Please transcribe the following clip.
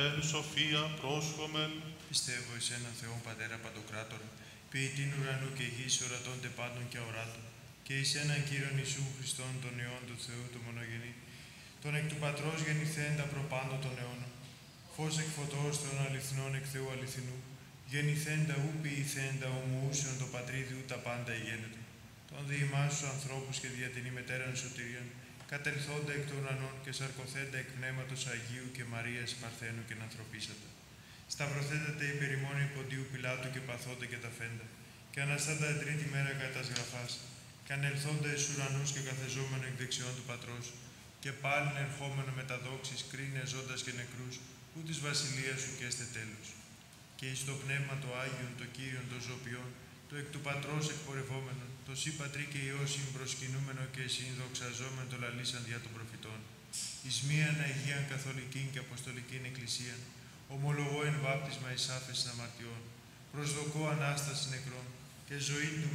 εν σοφία πρόσχομεν. Πιστεύω εις έναν Θεόν Πατέρα Παντοκράτορα, ποιητήν ουρανού και γης ορατώνται πάντων και αοράτων, και εις έναν Κύριον Ιησούν Χριστόν, τον Υιόν του Θεού, του μονογενή, τον εκ του Πατρός γεννηθέντα προπάντων των αιώνων, φως εκ φωτός των αληθινών εκ Θεού αληθινού, γεννηθέντα ου ποιηθέντα ομοούσιον το πατρίδι ου τα πάντα ηγένετο, των διημάς τους ανθρώπους και δια την ημετέραν σωτηρίαν, κατελθόντα εκ των ουρανών και σαρκωθέντα εκ πνεύματος Αγίου και Μαρίας Παρθένου και ανθρωπίσατα. Σταυρωθέντατε υπερ ημών Ποντίου Πιλάτου και παθόντα και ταφέντα, και αναστάντα εν τρίτη μέρα κατά τας γραφάς, και ανελθόντα εις ουρανούς και καθεζόμενο εκ δεξιών του Πατρός, και πάλιν ερχόμενο με τα δόξης κρίνε ζώντας και νεκρούς, ου της βασιλείας σου και έστε τέλος. Και εις το πνεύμα το Άγιον, το Κύριον των Ζωπιών, το εκ του Πατρός εκπορευόμενο, το Συ Πατρί και Υιό συμπροσκυνούμενο και συνδοξαζόμενο το λαλήσαν δια των προφητών, εις μίαν Αγίαν Καθολικήν και Αποστολικήν Εκκλησίαν, ομολογώ εν βάπτισμα εις άφεσιν αμαρτιών, προσδοκώ Ανάσταση νεκρών και ζωή του